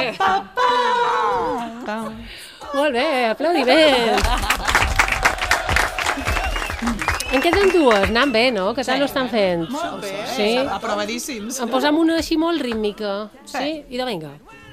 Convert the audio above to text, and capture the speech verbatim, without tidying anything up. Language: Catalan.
Molt bé, aplaudiments. En queden dues, anant bé, no? Que tal ho estan fent? Molt bé, Sí? aprovadíssims. En posam una així molt rítmica. Sí? I de vinga.